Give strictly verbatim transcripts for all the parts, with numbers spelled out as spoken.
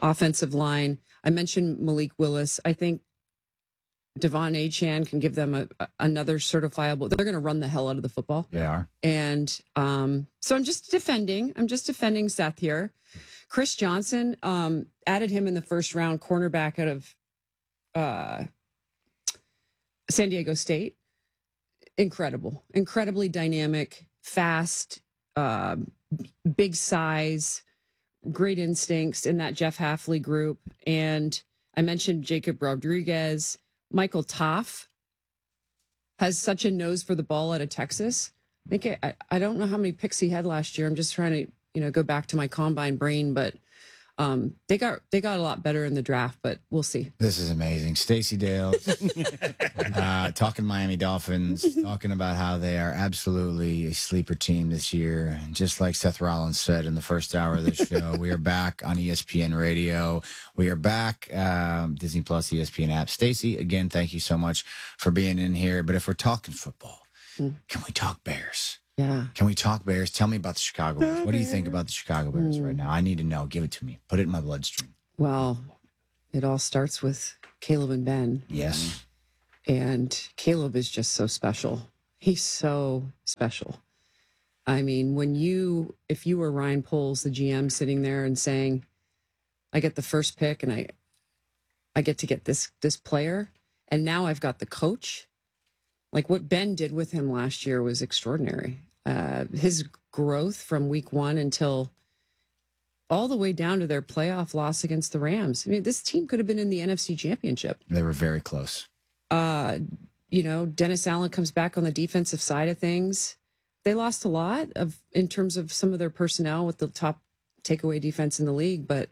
offensive line. I mentioned Malik Willis. I think Devon Achane can give them a, a, another certifiable. They're going to run the hell out of the football. They are. And um, so I'm just defending. I'm just defending Seth here. Chris Johnson, um, added him in the first round, cornerback out of uh, San Diego State. Incredible, incredibly dynamic, fast, uh, big size, great instincts in that Jeff Hafley group. And I mentioned Jacob Rodriguez. Michael Toff has such a nose for the ball out of Texas. I think I, I don't know how many picks he had last year. I'm just trying to, you know, go back to my combine brain, but um, they got they got a lot better in the draft, but we'll see. This is amazing. Stacey Dale uh, talking Miami Dolphins, talking about how they are absolutely a sleeper team this year. And just like Seth Rollins said in the first hour of the show, we are back on E S P N Radio. We are back, um, Disney Plus, E S P N app. Stacey, again, thank you so much for being in here. But if we're talking football, mm. can we talk Bears? Yeah. Can we talk Bears? Tell me about the Chicago Bears. What do you think about the Chicago Bears mm. right now? I need to know. Give it to me. Put it in my bloodstream. Well, it all starts with Caleb and Ben. Yes. And Caleb is just so special. He's so special. I mean, when you, if you were Ryan Poles, the G M, sitting there and saying, I get the first pick and I, I get to get this, this player, and now I've got the coach. Like what Ben did with him last year was extraordinary. Uh, his growth from week one until all the way down to their playoff loss against the Rams. I mean, this team could have been in the N F C Championship. They were very close. Uh, you know, Dennis Allen comes back on the defensive side of things. They lost a lot of in terms of some of their personnel with the top takeaway defense in the league, but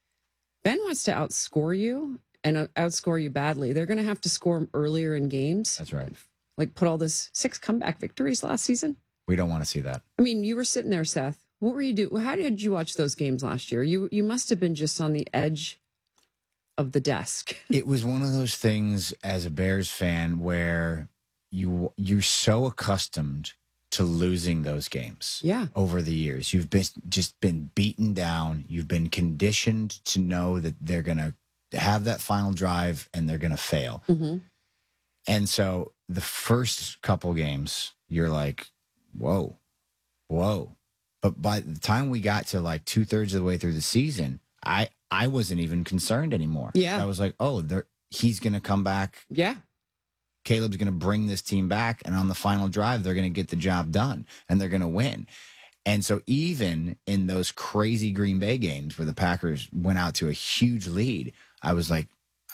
Ben wants to outscore you and outscore you badly. They're going to have to score him earlier in games. That's right. Like put all this six comeback victories last season. We don't want to see that. I mean, you were sitting there, Seth. What were you doing? How did you watch those games last year? You you must have been just on the edge of the desk. It was one of those things as a Bears fan where you you're so accustomed to losing those games. Yeah. Over the years, you've been just been beaten down. You've been conditioned to know that they're going to have that final drive and they're going to fail. Mm-hmm. And so the first couple games, you're like, whoa, whoa. But by the time we got to like two thirds of the way through the season, I, I wasn't even concerned anymore. Yeah. I was like, oh, he's going to come back. Yeah. Caleb's going to bring this team back. And on the final drive, they're going to get the job done and they're going to win. And so even in those crazy Green Bay games where the Packers went out to a huge lead, I was like,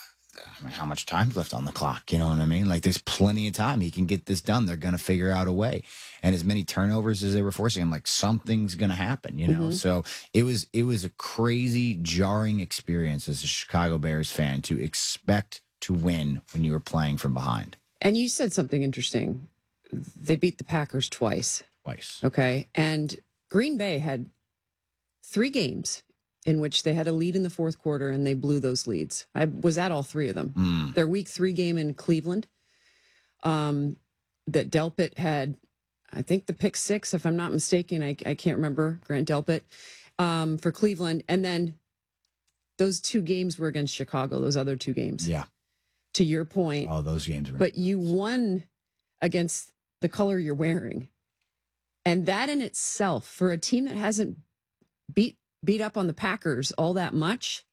how much time's left on the clock? You know what I mean? Like there's plenty of time. He can get this done. They're going to figure out a way. And as many turnovers as they were forcing, I'm like, something's going to happen, you know? Mm-hmm. So it was, it was a crazy, jarring experience as a Chicago Bears fan to expect to win when you were playing from behind. And you said something interesting. They beat the Packers twice. Twice. Okay. And Green Bay had three games in which they had a lead in the fourth quarter and they blew those leads. I was at all three of them. Mm. Their week three game in Cleveland, um, that Delpit had, I think the pick six, if I'm not mistaken, I, I can't remember, Grant Delpit, um, for Cleveland. And then those two games were against Chicago, those other two games. Yeah. To your point. All those games were. But you won against the color you're wearing. And that in itself, for a team that hasn't beat beat up on the Packers all that much,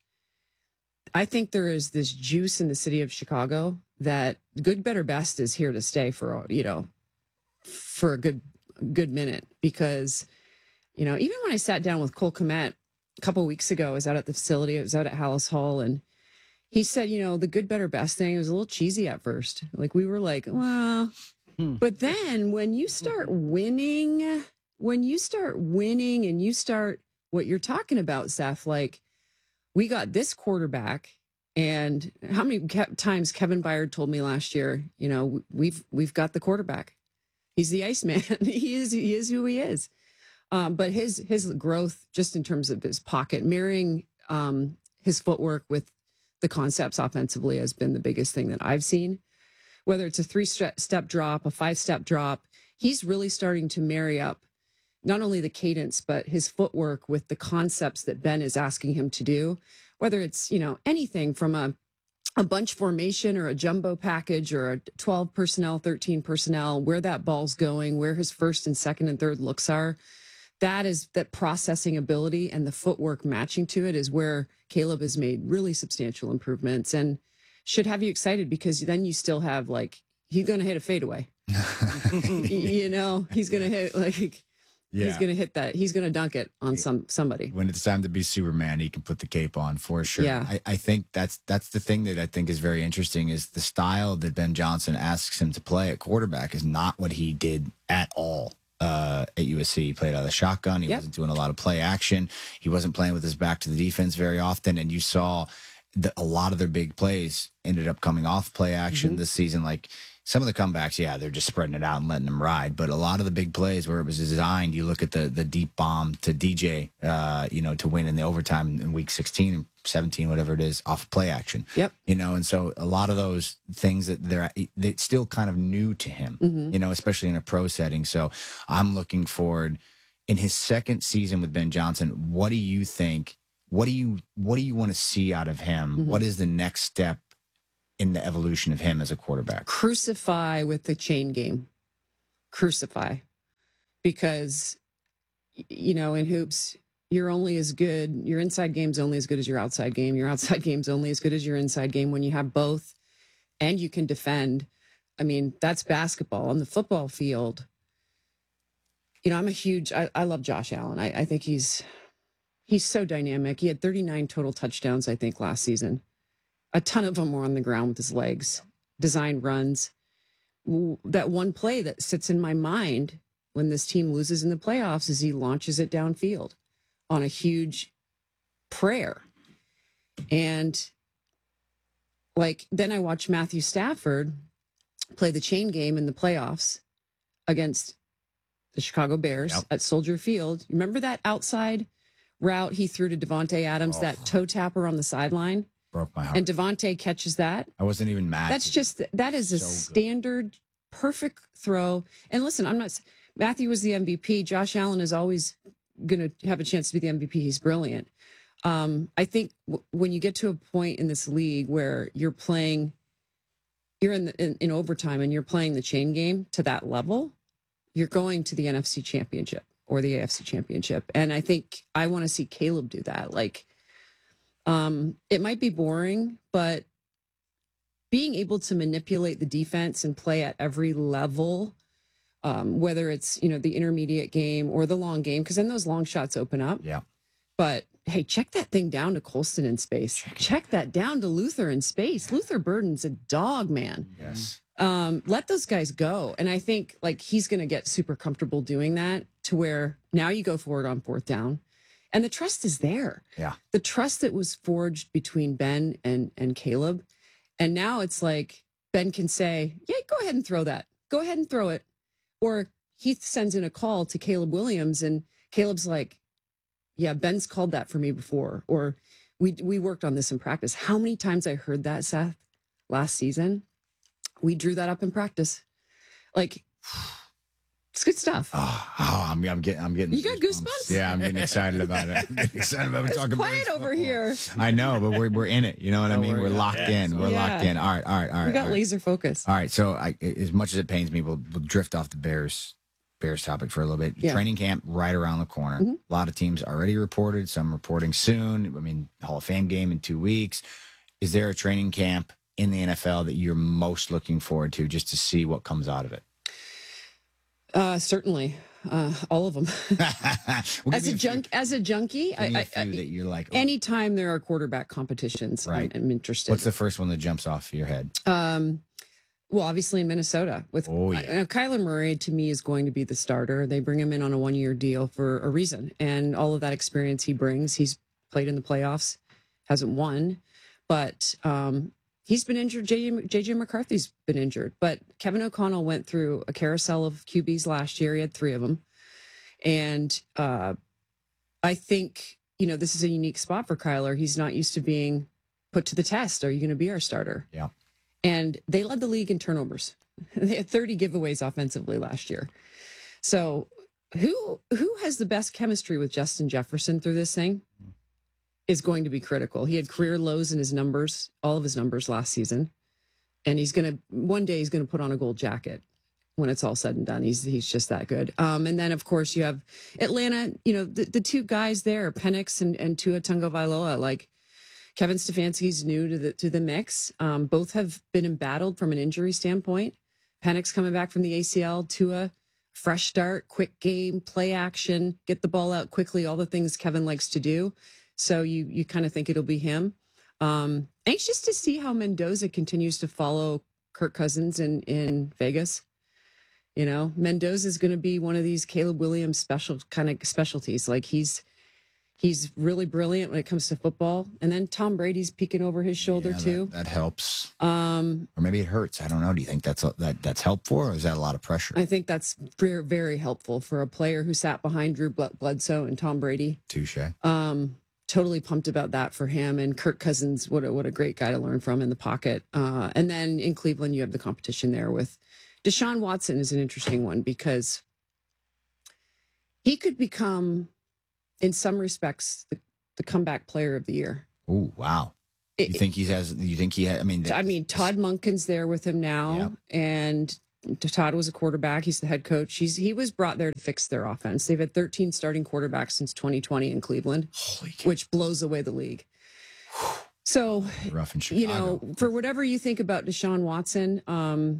I think there is this juice in the city of Chicago that good, better, best is here to stay for, you know, for a good, good minute. Because, you know, even when I sat down with Cole Kmet a couple of weeks ago, I was out at the facility, I was out at Hallis Hall, and he said, you know, the good, better, best thing was a little cheesy at first. Like we were like, well, hmm. But then when you start winning, when you start winning and you start what you're talking about, Seth, like we got this quarterback, and how many ke- times Kevin Byard told me last year, you know, we've we've got the quarterback. He's the Iceman. he is he is who he is. Um, but his his growth, just in terms of his pocket, mirroring um, his footwork with the concepts offensively, has been the biggest thing that I've seen. Whether it's a three step drop, a five step drop, he's really starting to marry up not only the cadence, but his footwork with the concepts that Ben is asking him to do, whether it's, you know, anything from a, a bunch formation or a jumbo package or a twelve personnel, thirteen personnel, where that ball's going, where his first and second and third looks are. That is that processing ability and the footwork matching to it is where Caleb has made really substantial improvements and should have you excited because then you still have like, he's going to hit a fadeaway. You know, he's going to hit like, Yeah. he's going to hit that. He's going to dunk it on some somebody. When it's time to be Superman, he can put the cape on for sure. Yeah. I, I think that's that's the thing that I think is very interesting is the style that Ben Johnson asks him to play at quarterback is not what he did at all uh, at U S C. He played out of the shotgun. He Yep. wasn't doing a lot of play action. He wasn't playing with his back to the defense very often. And you saw that a lot of their big plays ended up coming off play action Mhm. this season. Like some of the comebacks, yeah, they're just spreading it out and letting them ride. But a lot of the big plays where it was designed, you look at the the deep bomb to D J, uh, you know, to win in the overtime in week sixteen, seventeen, whatever it is, off play action. Yep. You know, and so a lot of those things that they're it's still kind of new to him, Mhm. you know, especially in a pro setting. So I'm looking forward in his second season with Ben Johnson. What do you think? What do you what do you want to see out of him? Mhm. What is the next step in the evolution of him as a quarterback? Crucify with the chain game. Crucify. Because, y- you know, in hoops, you're only as good, your inside game's only as good as your outside game. Your outside game's only as good as your inside game when you have both and you can defend. I mean, that's basketball. On the football field, you know, I'm a huge, I, I love Josh Allen. I, I think he's, he's so dynamic. He had thirty-nine total touchdowns, I think, last season. A ton of them were on the ground with his legs, design runs. W- That one play that sits in my mind when this team loses in the playoffs is he launches it downfield on a huge prayer. And like, then I watch Matthew Stafford play the chain game in the playoffs against the Chicago Bears Yep. at Soldier Field. Remember that outside route he threw to Devontae Adams, Oh. that toe tapper on the sideline? Broke my heart. And Devontae catches that. I wasn't even mad. That's just, that is a So good. standard, perfect throw. And listen, I'm not, Matthew was the M V P. Josh Allen is always going to have a chance to be the M V P. He's brilliant. Um, I think w- when you get to a point in this league where you're playing, you're in, the, in in overtime and you're playing the chain game to that level, you're going to the N F C Championship or the A F C Championship. And I think I want to see Caleb do that. Like, um, it might be boring, but being able to manipulate the defense and play at every level, um, whether it's, you know, the intermediate game or the long game, because then those long shots open up. Yeah. But hey, check that thing down to Colston in space. Check it. Check that down to Luther in space. Luther Burden's a dog, man. Yes. Um, let those guys go. And I think like he's going to get super comfortable doing that to where now you go forward on fourth down and the trust is there. Yeah. The trust that was forged between Ben and, and Caleb. And now it's like Ben can say, yeah, go ahead and throw that. Go ahead and throw it. Or Heath sends in a call to Caleb Williams and Caleb's like, yeah, Ben's called that for me before. Or we, we worked on this in practice. How many times I heard that, Seth, last season? We drew that up in practice. Like, it's good stuff. Oh, oh, I'm, I'm getting, I'm getting. You got goosebumps? Yeah, I'm getting excited about it. I'm getting excited about it. It's talking quiet about over here. I know, but we're we're in it. You know what I No, mean? we're- We're locked yeah, in. We're yeah. locked in. All right, all right, all right. We got all right. laser focus. All right, so I, as much as it pains me, we'll, we'll drift off the Bears Bears topic for a little bit. Yeah. Training camp right around the corner. Mhm. A lot of teams already reported. Some reporting soon. I mean, Hall of Fame game in two weeks. Is there a training camp in the N F L that you're most looking forward to, just to see what comes out of it? Uh, certainly, uh, all of them. Well, as give me a junk, as a junkie, few- give me I, a few I, that you're like, oh, anytime there are quarterback competitions, Right. I'm, I'm interested. what's the first one that jumps off your head? Um, well, obviously in Minnesota with Oh, yeah. uh, Kyler Murray, to me is going to be the starter. They bring him in on a one year deal for a reason, and all of that experience he brings. He's played in the playoffs, hasn't won, but um, he's been injured. J J McCarthy's been injured, but Kevin O'Connell went through a carousel of Q Bs last year. He had three of them, and uh, I think you know this is a unique spot for Kyler. He's not used to being put to the test. Are you going to be our starter? Yeah. And they led the league in turnovers. They had thirty giveaways offensively last year. So who who has the best chemistry with Justin Jefferson through this thing is going to be critical. He had career lows in his numbers, all of his numbers last season, and he's going to one day he's going to put on a gold jacket when it's all said and done. He's he's just that good. Um, and then of course you have Atlanta. You know the, the two guys there, Penix and, and Tua Tagovailoa. Like Kevin Stefanski's new to the to the mix. Um, both have been embattled from an injury standpoint. Penix coming back from the A C L, Tua fresh start, quick game, play action, get the ball out quickly, all the things Kevin likes to do. So you you kind of think it'll be him. Um, anxious to see how Mendoza continues to follow Kirk Cousins in, in Vegas. You know, Mendoza is going to be one of these Caleb Williams special kind of specialties. Like he's he's really brilliant when it comes to football. And then Tom Brady's peeking over his shoulder Yeah, too. That, that helps. Um, Or maybe it hurts. I don't know. Do you think that's that that's helpful, or is that a lot of pressure? I think that's very, very helpful for a player who sat behind Drew Bledsoe and Tom Brady. Touche. Um, totally pumped about that for him. And Kirk Cousins, what a, what a great guy to learn from in the pocket. Uh, and then in Cleveland, you have the competition there with Deshaun Watson is an interesting one because he could become, in some respects, the, the comeback player of the year. Oh, wow. It, You think he has? You think he? Has, I mean, I mean, Todd Monken's there with him now, Yeah. and Todd was a quarterback. He's the head coach. He's he was brought there to fix their offense. They've had thirteen starting quarterbacks since twenty twenty in Cleveland, holy cow, which blows away the league. So, rough in Chicago. you know, for whatever you think about Deshaun Watson, um,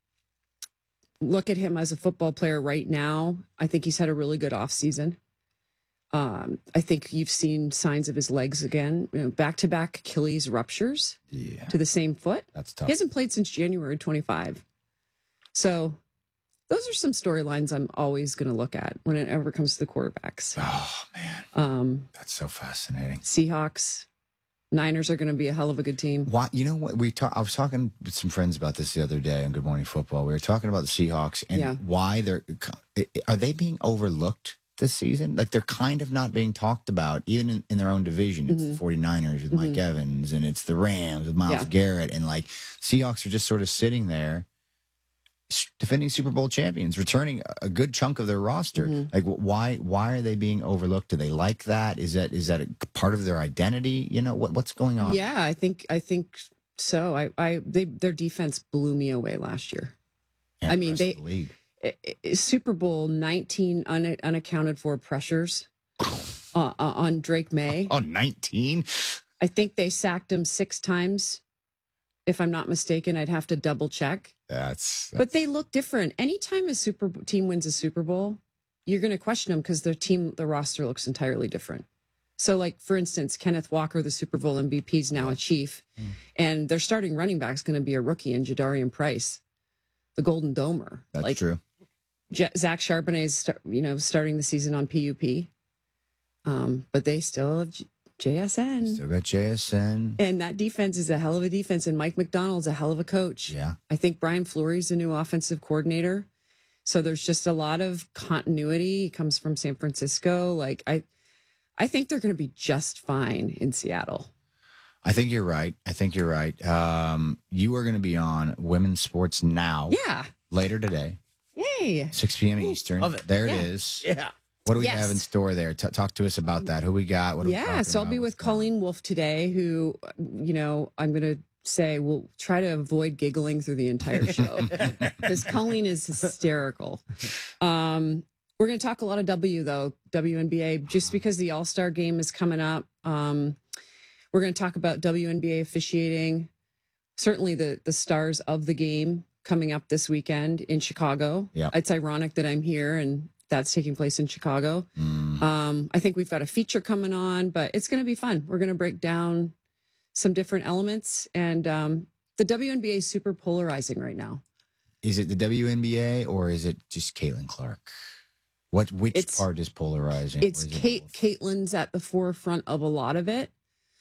look at him as a football player right now. I think he's had a really good offseason. Um, I think you've seen signs of his legs again, you know, back-to-back Achilles ruptures yeah, to the same foot. that's tough. He hasn't played since January twenty-five. So those are some storylines I'm always going to look at when it ever comes to the quarterbacks. Oh man, Um, that's so fascinating. Seahawks, Niners are going to be a hell of a good team. Why? You know what? We talk, I was talking with some friends about this the other day on Good Morning Football. We were talking about the Seahawks and Yeah. why they're are they being overlooked this season? Like they're kind of not being talked about, even in, in their own division. It's Mhm. the 49ers with Mike Mhm. Evans, and it's the Rams with Myles Yeah. Garrett, and like Seahawks are just sort of sitting there, s- defending Super Bowl champions, returning a- a good chunk of their roster. Mhm. Like wh- why? Why are they being overlooked? Do they like that? Is that is that a part of their identity? You know what what's going on? Yeah, I think I think so. I, I they their defense blew me away last year. And I the mean, rest of they- the league. I- I- Super Bowl nineteen un, unaccounted for pressures uh, uh, on Drake May. Oh, nineteen? I think they sacked him six times. If I'm not mistaken, I'd have to double check. That's, But they look different. Anytime a super team wins a Super Bowl, you're going to question them because their team, the roster looks entirely different. So, like for instance, Kenneth Walker, the Super Bowl M V P, is now a Chief, Mm. and their starting running back is going to be a rookie in Jadarian Price, the Golden Domer. that's like true. J- Zach Charbonnet is, start, you know, starting the season on P U P, um, but they still have J- JSN. Still got J S N. And that defense is a hell of a defense. And Mike McDonald's a hell of a coach. Yeah. I think Brian Fleury's the new offensive coordinator. So there's just a lot of continuity. He comes from San Francisco. Like I, I think they're going to be just fine in Seattle. I think you're right. I think you're right. Um, you are going to be on Women's Sports Now Yeah. later today, Yay. six p.m. Eastern. love it. There Yeah. it is. Yeah. What do we Yes. have in store there? T- talk to us about that. Who we got? What are we Yeah. talking So I'll about? be with What's going on? Colleen Wolfe today, who, you know, I'm going to say will try to avoid giggling through the entire show because Colleen is hysterical. Um, we're going to talk a lot of W though, W N B A, just because the All Star game is coming up. Um, we're going to talk about W N B A officiating. Certainly the the stars of the game coming up this weekend in Chicago. Yeah. It's ironic that I'm here and that's taking place in Chicago. Mm. Um, I think we've got a feature coming on, but it's going to be fun. We're going to break down some different elements, and um, the W N B A is super polarizing right now. Is it the W N B A or is it just Caitlin Clark? What which It's- part is polarizing? It's Or is it Kate. both? Caitlin's at the forefront of a lot of it,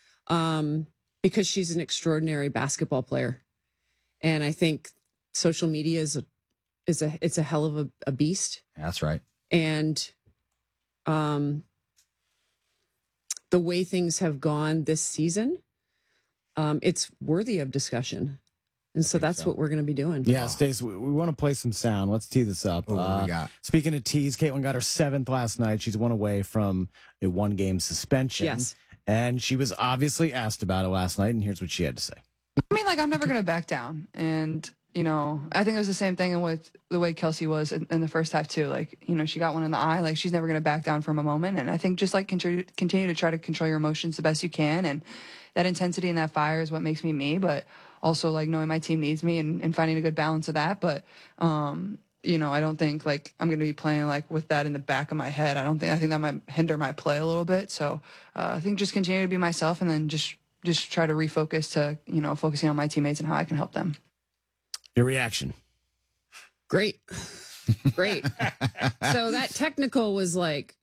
um, because she's an extraordinary basketball player, and I think social media is a is a it's a hell of a, a beast. That's right. And um, the way things have gone this season, um, it's worthy of discussion. And so think that's so. what we're going to be doing. Yeah, Stace, we, we want to play some sound. Let's tee this up. Oh, what do Uh, we got? Speaking of tees, Caitlin got her seventh last night. She's one away from a one-game suspension. Yes. And she was obviously asked about it last night, and here's what she had to say. I mean, like, I'm never going to back down. And, you know, I think it was the same thing with the way Kelsey was in, in the first half, too. Like, you know, she got one in the eye. Like, she's never going to back down from a moment. And I think just, like, continue, continue to try to control your emotions the best you can. And that intensity and that fire is what makes me me. But also, like, knowing my team needs me and, and finding a good balance of that. But, um, you know, I don't think, like, I'm going to be playing, like, with that in the back of my head. I don't think, I think that might hinder my play a little bit. So uh, I think just continue to be myself and then just, just try to refocus to, you know, focusing on my teammates and how I can help them. Your reaction. Great. Great. So that technical was like,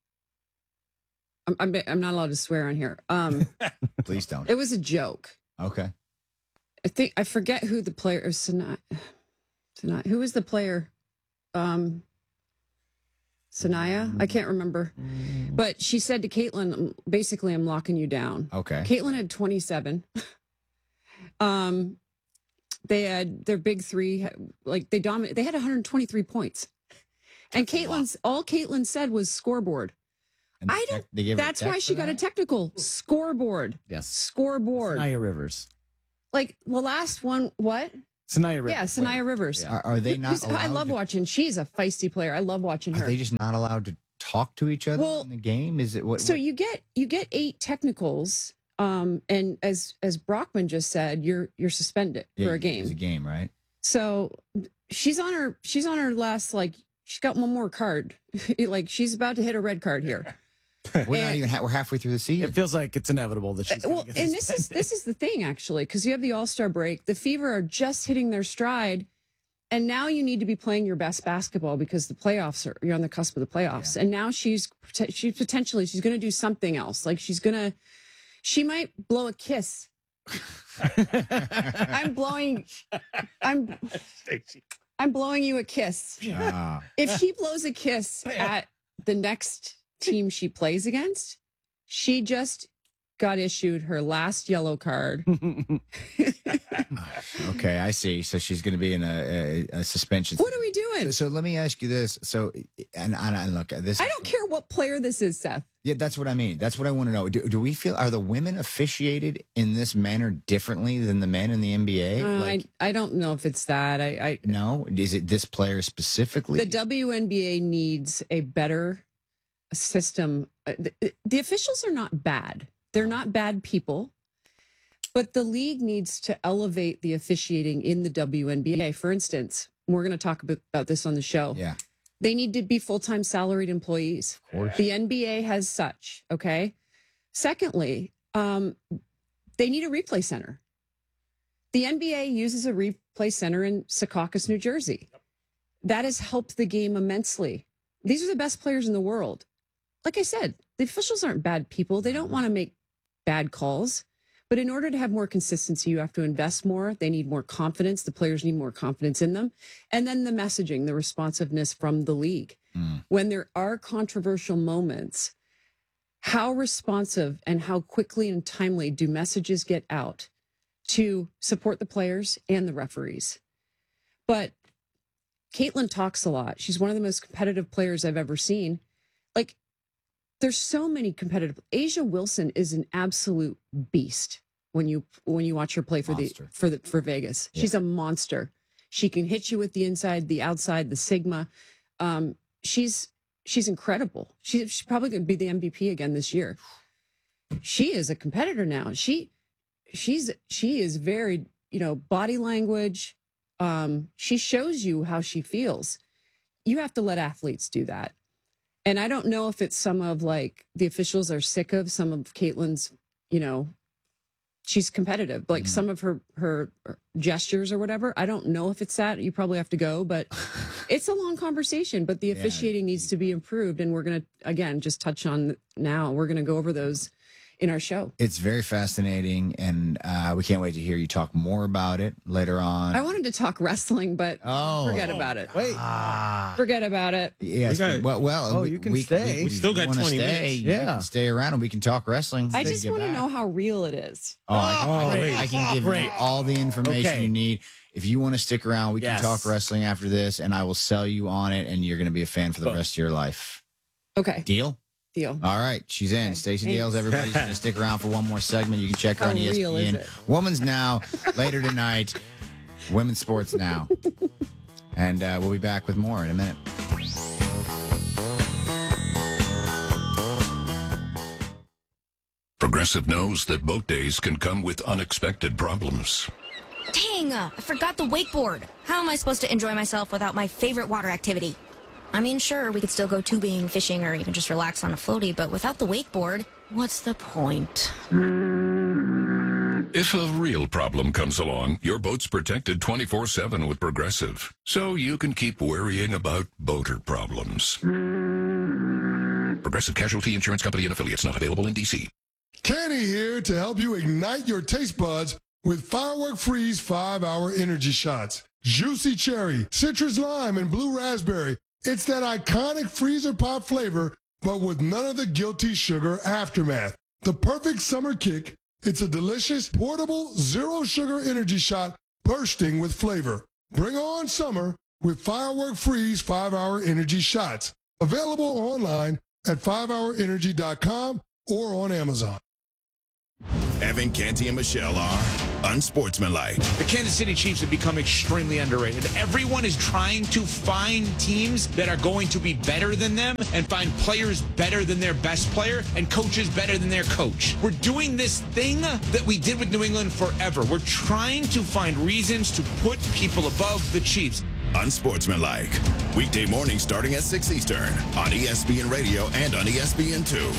I'm, I'm, I'm not allowed to swear on here. Um, Please don't. it was a joke. Okay. I think, I forget who the player is. Sanaya, Sanaya, who was the player? Um, Sanaya? I can't remember. But she said to Caitlin, basically, I'm locking you down. Okay. Caitlin had twenty-seven. um, they had their big three, like they dominated. They had one hundred twenty-three points, and Caitlin's all Caitlin said was scoreboard. And I they don't. tec- they gave her a That's tech why she for got a that? technical scoreboard. Yes. Scoreboard. Sanaya Rivers. Like the last one. What? Sanaya Rivers. Yeah, Sanaya Rivers. Are, are they not? Who's- I allowed love to- watching. She's a feisty player. I love watching Are her. they just not allowed to talk to each other Well, in the game? Is it what? So what- you get you get eight technicals, um, and as as Brockman just said, you're you're suspended yeah, for a It's game. a game, right? So she's on her she's on her last, like, she's got one more card. Like, she's about to hit a red card here. We're not And- even. Ha- we're halfway through the season. It feels like it's inevitable that she's. gonna Well, get and this is suspended. this is the thing, actually, because you have the All Star break. The Fever are just hitting their stride, and now you need to be playing your best basketball because the playoffs are. You're on the cusp of the playoffs, and now she's she potentially she's going to do something else. Like, she's gonna she might blow a kiss. I'm blowing. I'm I'm blowing you a kiss. Ah, If she blows a kiss at the next team she plays against, she just got issued her last yellow card. okay, I see. So she's going to be in a, a, a suspension. What are we doing? So let me ask you this. So, and, and, and look, this. I don't care what player this is, Seth. Yeah, that's what I mean. That's what I want to know. Do, do we feel are the women officiated in this manner differently than the men in the N B A? Uh, like, I I don't know if it's that. I, I no, is it this player specifically? the W N B A needs a better system. Uh, The, the officials are not bad. They're not bad people. But the league needs to elevate the officiating in the W N B A. For instance, we're going to talk about, about this on the show. yeah, They need to be full-time salaried employees. of course. The N B A has such, okay? Secondly, um, they need a replay center. The N B A uses a replay center in Secaucus, New Jersey. That has helped the game immensely. These are the best players in the world. Like I said, the officials aren't bad people. They don't want to make bad calls. But in order to have more consistency, you have to invest more. They need more confidence. The players need more confidence in them. And then the messaging, the responsiveness from the league. Mm. When there are controversial moments, how responsive and how quickly and timely do messages get out to support the players and the referees? But Caitlin talks a lot. She's one of the most competitive players I've ever seen. Like, there's so many competitive. Asia Wilson is an absolute beast when you when you watch her play for Monster. the for the for Vegas. Yeah. She's a monster. She can hit you with the inside, the outside, the sigma. Um, she's she's incredible. She, she's probably going to be the M V P again this year. She is a competitor now. She she's she is very, you know, body language. Um, she shows you how she feels. You have to let athletes do that. And I don't know if it's some of, like, the officials are sick of some of Caitlin's, you know, she's competitive, like Mm. some of her, her gestures or whatever. I don't know if it's that. You probably have to go, but it's a long conversation. But the Yeah. officiating needs to be improved. And we're going to, again, just touch on now. We're going to go over those in our show. It's very fascinating, and uh, we can't wait to hear you talk more about it later on. I wanted to talk wrestling, but Oh. forget about it. Wait. Ah. Forget about it. Yes. We got- well, well. Oh, we- you can we, stay. We, we Still got wanna twenty stay. minutes. You Yeah. can stay around and we can talk wrestling. I until you just get want to back. know how real it is. Oh, I, Oh, I- wait. I can give Great. you all the information Okay. you need. If you want to stick around, we Yes. can talk wrestling after this, and I will sell you on it, and you're going to be a fan for the Boom. rest of your life. Okay, Deal? deal. All right, she's in. Okay, Stacey thanks. Dales, everybody's going to stick around for one more segment. You can check her How on E S P N. real is it? Women's Now, later tonight. Women's Sports Now. And uh, we'll be back with more in a minute. Progressive knows that boat days can come with unexpected problems. Dang, uh, I forgot the wakeboard. How am I supposed to enjoy myself without my favorite water activity? I mean, sure, we could still go tubing, fishing, or even just relax on a floaty, but without the wakeboard, what's the point? If a real problem comes along, your boat's protected twenty-four seven with Progressive, so you can keep worrying about boater problems. Progressive Casualty Insurance Company and affiliates, not available in D C. Kenny here to help you ignite your taste buds with Firework Freeze five hour energy shots. Juicy cherry, citrus lime, and blue raspberry. It's that iconic freezer pop flavor, but with none of the guilty sugar aftermath. The perfect summer kick. It's a delicious, portable, zero sugar energy shot bursting with flavor. Bring on summer with Firework Freeze five hour energy shots. Available online at five hour energy dot com or on Amazon. Evan, Canty, and Michelle are unsportsmanlike. The Kansas City Chiefs have become extremely underrated. Everyone is trying to find teams that are going to be better than them and find players better than their best player and coaches better than their coach. We're doing this thing that we did with New England forever. We're trying to find reasons to put people above the Chiefs. Unsportsmanlike. Weekday mornings starting at six Eastern on E S P N Radio and on E S P N two.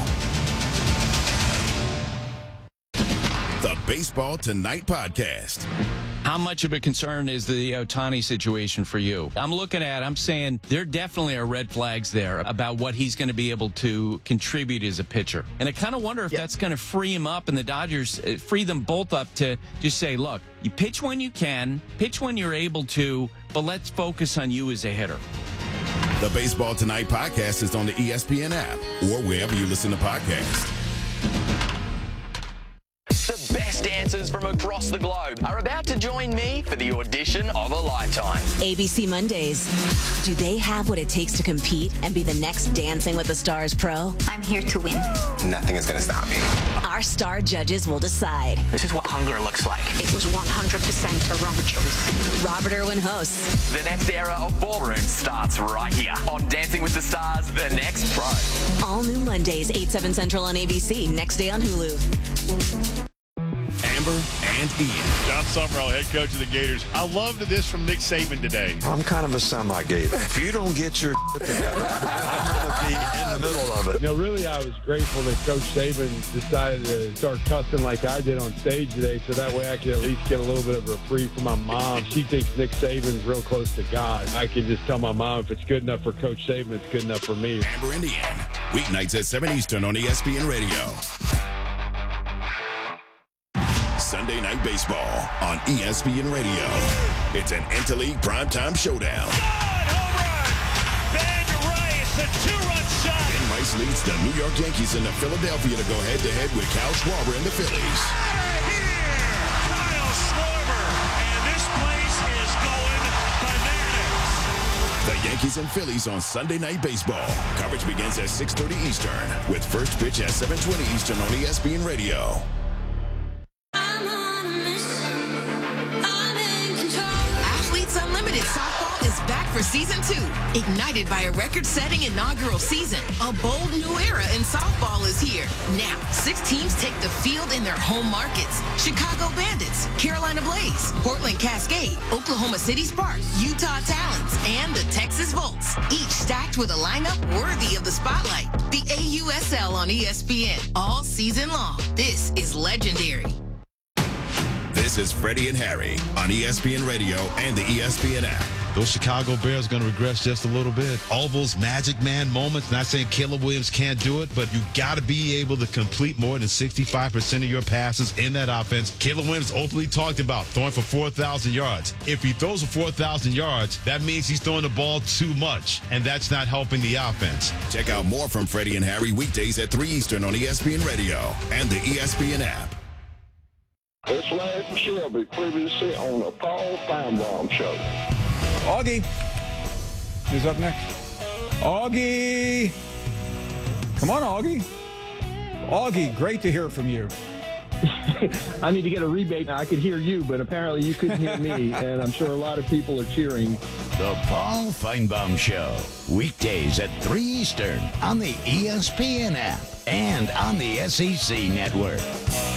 The Baseball Tonight podcast. How much of a concern is the Ohtani situation for you? I'm looking at it, I'm saying there definitely are red flags there about what he's going to be able to contribute as a pitcher. And I kind of wonder if yeah. that's going to free him up and the Dodgers uh, free them both up to just say, look, you pitch when you can, pitch when you're able to, but let's focus on you as a hitter. The Baseball Tonight podcast is on the E S P N app or wherever you listen to podcasts. The best dancers from across the globe are about to join me for the audition of a lifetime. A B C Mondays. Do they have what it takes to compete and be the next Dancing with the Stars pro? I'm here to win. Nothing is going to stop me. Our star judges will decide. This is what hunger looks like. It was one hundred percent a wrong choice. Robert Irwin hosts. The next era of ballroom starts right here on Dancing with the Stars, The Next Pro. All new Mondays, eight, seven Central on A B C. Next day on Hulu. Amber and Ian. John Summerall, head coach of the Gators. I loved this from Nick Saban today. I'm kind of a semi-Gator. If you don't get your together, I'm going to be in the middle of it. You know, really, I was grateful that Coach Saban decided to start cussing like I did on stage today, so that way I could at least get a little bit of a reprieve from my mom. She thinks Nick Saban's real close to God. I can just tell my mom if it's good enough for Coach Saban, it's good enough for me. Amber and Ian. Weeknights at seven Eastern on E S P N Radio. Sunday Night Baseball on E S P N Radio. It's an interleague primetime showdown. Home run! Ben Rice, a two-run shot. Ben Rice leads the New York Yankees into Philadelphia to go head-to-head with Kyle Schwarber and the Phillies. Out of here! Kyle Schwarber, and this place is going bananas. The Yankees and Phillies on Sunday Night Baseball. Coverage begins at six thirty Eastern with first pitch at seven twenty Eastern on E S P N Radio. Unlimited Softball is back for season two. Ignited by a record-setting inaugural season, a bold new era in softball is here. Now, six teams take the field in their home markets. Chicago Bandits, Carolina Blaze, Portland Cascade, Oklahoma City Sparks, Utah Talons, and the Texas Volts. Each stacked with a lineup worthy of the spotlight. The A U S L on E S P N all season long. This is legendary. This is Freddie and Harry on E S P N Radio and the E S P N app. those Chicago Bears are going to regress just a little bit. All those magic man moments, not saying Caleb Williams can't do it, but you got to be able to complete more than sixty-five percent of your passes in that offense. Caleb Williams openly talked about throwing for four thousand yards. If he throws for four thousand yards, that means he's throwing the ball too much, and that's not helping the offense. Check out more from Freddie and Harry weekdays at three Eastern on E S P N Radio and the E S P N app. It's Larry Shelby, previously on the Paul Feinbaum Show. Augie. Who's up next? Augie. Come on, Augie. Augie, great to hear from you. I need to get a rebate now. I could hear you, but apparently you couldn't hear me, and I'm sure a lot of people are cheering. The Paul Feinbaum Show, weekdays at three Eastern on the E S P N app and on the S E C Network.